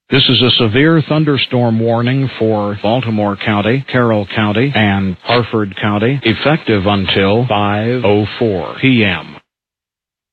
This is a severe thunderstorm warning for Baltimore County, Carroll County, and Harford County, effective until 5:04 p.m.